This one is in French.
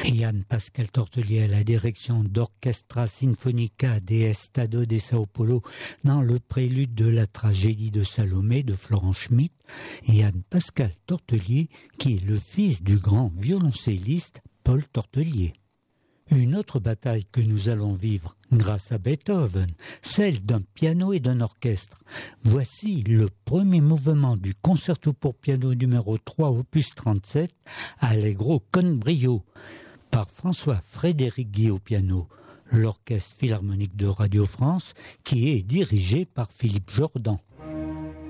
Jan Pascal Tortelier à la direction d'Orchestra Sinfonica de Estado de Sao Paulo dans le prélude de la tragédie de Salomé de Florent Schmitt. Jan Pascal Tortelier qui est le fils du grand violoncelliste Paul Tortelier. Une autre bataille que nous allons vivre grâce à Beethoven, celle d'un piano et d'un orchestre. Voici le premier mouvement du concerto pour piano numéro 3 opus 37, Allegro con brio, par François-Frédéric Guy au piano, l'Orchestre Philharmonique de Radio France qui est dirigé par Philippe Jordan.